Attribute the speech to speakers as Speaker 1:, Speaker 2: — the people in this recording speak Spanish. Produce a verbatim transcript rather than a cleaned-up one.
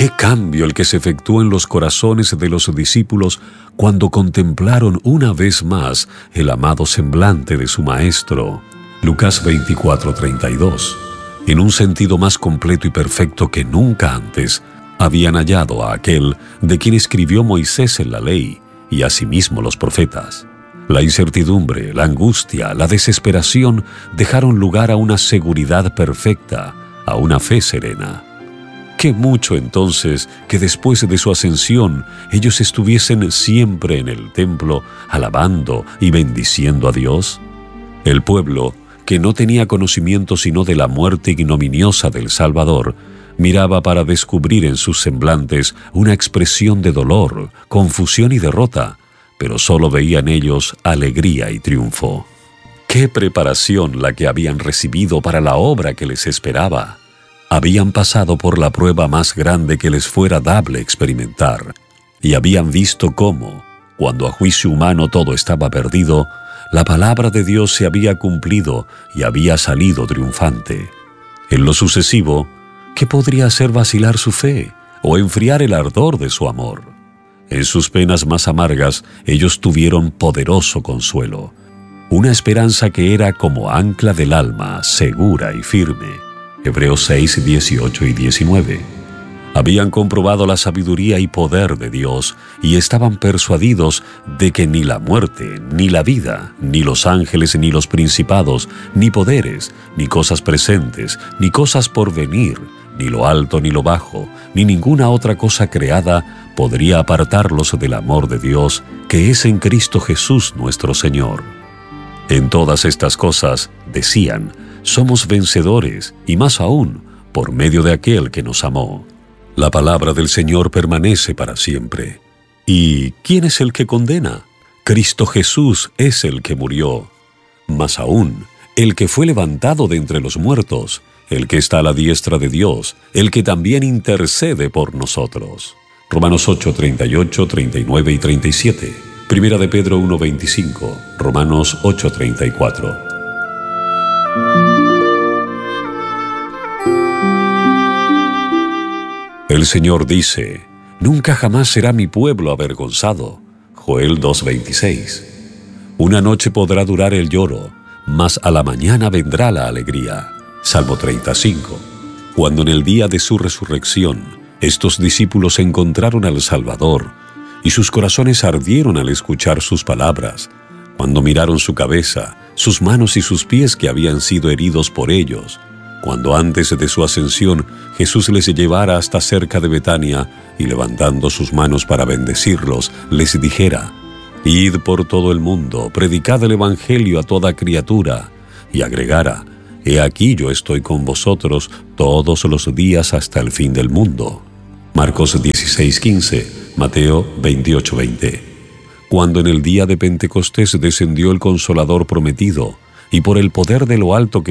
Speaker 1: ¡Qué cambio el que se efectuó en los corazones de los discípulos cuando contemplaron una vez más el amado semblante de su Maestro! Lucas veinticuatro, treinta y dos. En un sentido más completo y perfecto que nunca antes, habían hallado a aquel de quien escribió Moisés en la ley y asimismo los profetas. La incertidumbre, la angustia, la desesperación dejaron lugar a una seguridad perfecta, a una fe serena. Qué mucho entonces que después de su ascensión ellos estuviesen siempre en el templo alabando y bendiciendo a Dios. El pueblo, que no tenía conocimiento sino de la muerte ignominiosa del Salvador, miraba para descubrir en sus semblantes una expresión de dolor, confusión y derrota, pero solo veía en ellos alegría y triunfo. ¡Qué preparación la que habían recibido para la obra que les esperaba! Habían pasado por la prueba más grande que les fuera dable experimentar, y habían visto cómo, cuando a juicio humano todo estaba perdido, la palabra de Dios se había cumplido y había salido triunfante. En lo sucesivo, ¿qué podría hacer vacilar su fe o enfriar el ardor de su amor? En sus penas más amargas, ellos tuvieron poderoso consuelo, una esperanza que era como ancla del alma, segura y firme. Hebreos seis, dieciocho y diecinueve. Habían comprobado la sabiduría y poder de Dios y estaban persuadidos de que ni la muerte, ni la vida, ni los ángeles, ni los principados, ni poderes, ni cosas presentes, ni cosas por venir, ni lo alto ni lo bajo, ni ninguna otra cosa creada podría apartarlos del amor de Dios que es en Cristo Jesús nuestro Señor. En todas estas cosas, decían, somos vencedores, y más aún, por medio de aquel que nos amó. La palabra del Señor permanece para siempre. ¿Y quién es el que condena? Cristo Jesús es el que murió. Más aún, el que fue levantado de entre los muertos, el que está a la diestra de Dios, el que también intercede por nosotros. Romanos ocho, treinta y ocho, treinta y nueve y treinta y siete. Primera de Pedro uno, veinticinco. Romanos ocho, treinta y cuatro. El Señor dice, nunca jamás será mi pueblo avergonzado. Joel dos, veintiséis. Una noche podrá durar el lloro, mas a la mañana vendrá la alegría. Salmo treinta y cinco. Cuando en el día de su resurrección, estos discípulos encontraron al Salvador, y sus corazones ardieron al escuchar sus palabras, cuando miraron su cabeza, sus manos y sus pies que habían sido heridos por ellos, cuando antes de su ascensión Jesús les llevara hasta cerca de Betania y levantando sus manos para bendecirlos, les dijera, «Id por todo el mundo, predicad el Evangelio a toda criatura», y agregara, «He aquí yo estoy con vosotros todos los días hasta el fin del mundo». Marcos dieciséis, quince, Mateo veintiocho, veinte. Cuando en el día de Pentecostés descendió el Consolador prometido, y por el poder de lo alto que